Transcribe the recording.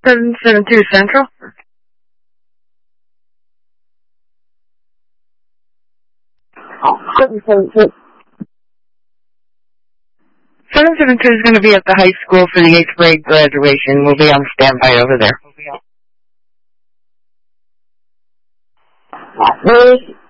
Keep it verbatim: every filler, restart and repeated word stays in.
seven seven two Central. seven seven two. seven seven two is going to be at the high school for the eighth grade graduation. We'll be on standby over there. Where is